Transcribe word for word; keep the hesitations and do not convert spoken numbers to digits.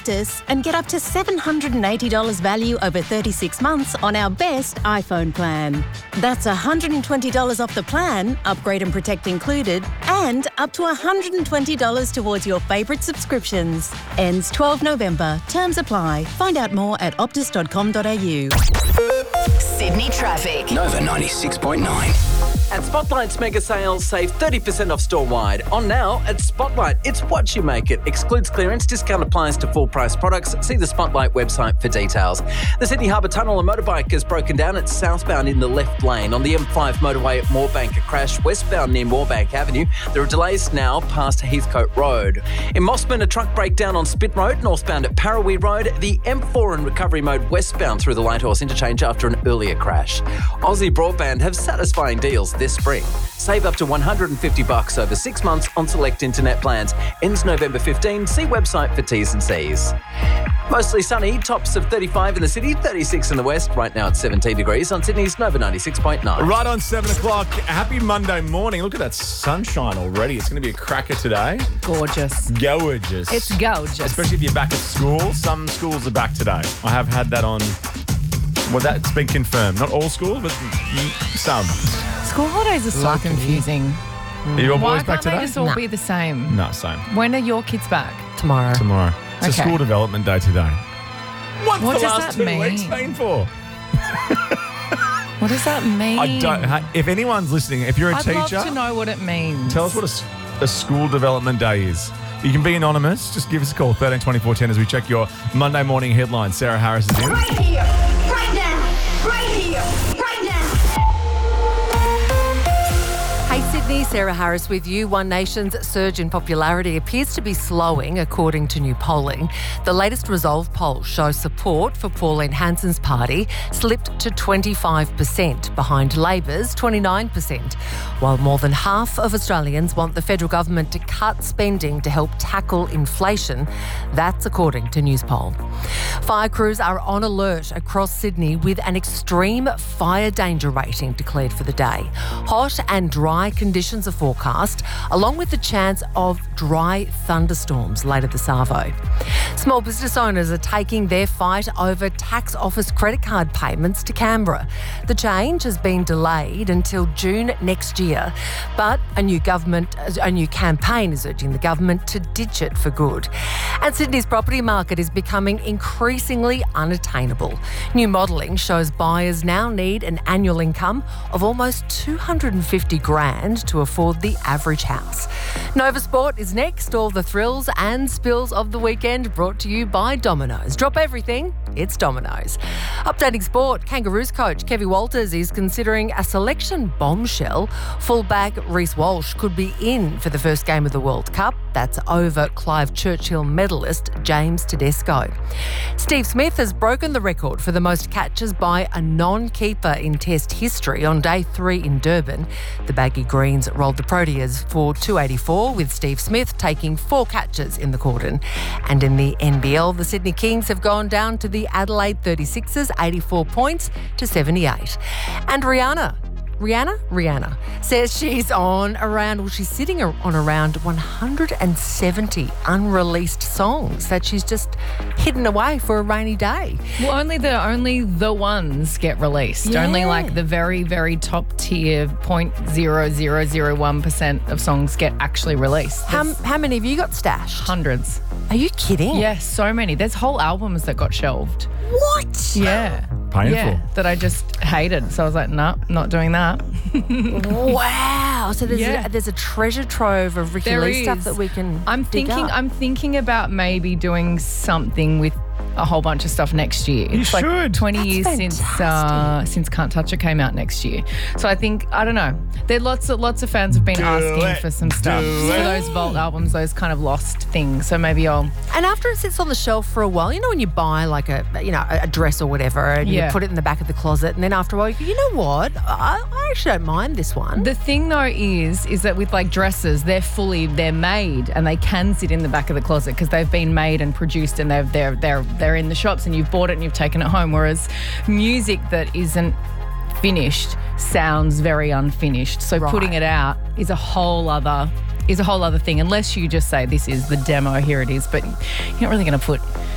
Optus and get up to seven hundred eighty dollars value over thirty-six months on our best iPhone plan. That's one hundred twenty dollars off the plan, upgrade and protect included, and up to one hundred twenty dollars towards your favourite subscriptions. Ends twelfth November. Terms apply. Find out more at optus dot com dot a u. Sydney traffic. Nova ninety-six point nine. At Spotlight's mega sales, save thirty percent off store-wide. On now at Spotlight, it's what you make it. Excludes clearance, discount applies to full-price products. See the Spotlight website for details. The Sydney Harbour Tunnel, a motorbike has broken down. It's southbound in the left lane. On the M five motorway at Moorebank, a crash westbound near Moorebank Avenue. There are delays now past Heathcote Road. In Mossman, a truck breakdown on Spit Road, northbound at Parawee Road. The M four in recovery mode westbound through the Lighthorse interchange after an earlier crash. Aussie Broadband have satisfying deals this spring. Save up to one hundred fifty bucks over six months on select internet plans. Ends November fifteenth. See website for T's and C's. Mostly sunny, tops of thirty-five in the city, thirty-six in the west. Right now it's seventeen degrees on Sydney's Nova ninety-six point nine. Right on seven o'clock. Happy Monday morning. Look at that sunshine already. It's going to be a cracker today. Gorgeous. Gorgeous. It's gorgeous. Especially if you're back at school. Some schools are back today. I have had that on... Well, that's been confirmed. Not all schools, but some. School holidays are so confusing. Are your boys Why back can't today? they just all Nah. be the same? No, same. When are your kids back? Tomorrow. Tomorrow. It's a Okay. school development day today. What's What the does last that two weeks mean? been for? What does that mean? I don't. ha- If anyone's listening, if you're a I'd teacher, love to know what it means. tell us what a s- a, school development day is. You can be anonymous. Just give us a call, thirteen twenty-four ten, as we check your Monday morning headlines. Sarah Harris is in. Right here, right now, right here, right now. Hey Sydney, Sarah Harris with you. One Nation's surge in popularity appears to be slowing, according to new polling. The latest Resolve poll shows support for Pauline Hanson's party slipped to twenty-five percent, behind Labor's twenty-nine percent, while more than half of Australians want the federal government to cut spending to help tackle inflation. That's according to Newspoll. Fire crews are on alert across Sydney with an extreme fire danger rating declared for the day. Hot and dry conditions are forecast, along with the chance of dry thunderstorms later this arvo. Small business owners are taking their fight over tax office credit card payments to Canberra. The change has been delayed until June next year, but a new government, a new campaign is urging the government to ditch it for good. And Sydney's property market is becoming increasingly unattainable. New modelling shows buyers now need an annual income of almost two hundred fifty grand to afford the average house. Nova Sport is next. All the thrills and spills of the weekend brought to you by Domino's. Drop everything, it's Domino's. Updating sport, Kangaroos coach Kevin Walters is considering a selection bombshell. Fullback Reece Walsh could be in for the first game of the World Cup. That's over Clive Churchill medalist James Tedesco. Steve Smith has broken the record for the most catches by a non-keeper in Test history on day three in Durban. The Baggy Greens rolled the Proteas for two eighty-four, with Steve Smith taking four catches in the cordon. And in the N B L, the Sydney Kings have gone down to the Adelaide thirty-sixers, eighty-four points to seventy-eight. And Rihanna, Rihanna? Rihanna says she's on around, well, she's sitting on around one hundred seventy unreleased songs that she's just hidden away for a rainy day. Well, only the only the ones get released. Yeah. Only like the very, very top tier zero point zero zero zero one percent of songs get actually released. How, There's how many have you got stashed? hundreds. Are you kidding? Yes, so many. There's whole albums that got shelved. What? Yeah. Painful. Yeah, that I just hated. So I was like, no, nah, not doing that. Wow. So there's, Yeah. a, there's a treasure trove of Ricky There Lee stuff is. that we can I'm dig thinking up. I'm thinking about maybe doing something with a whole bunch of stuff next year. You It's like should. twenty That's years since uh, fantastic. since Can't Touch It came out next year. So I think I don't know. There lots of lots of fans have been Do asking it. for some stuff Do for it. those Vault albums, those kind of lost things. So maybe I'll And after it sits on the shelf for a while, you know when you buy like a you know a dress or whatever, and Yeah. you put it in the back of the closet, and then after a while, you go, you know what? I, I actually don't mind this one. The thing though is, is that with like dresses, they're fully, they're made and they can sit in the back of the closet because they've been made and produced and they're they're they're they're in the shops and you've bought it and you've taken it home. Whereas music that isn't finished sounds very unfinished. So Right. putting it out is a whole other is a whole other thing. Unless you just say this is the demo, here it is. But you're not really going to put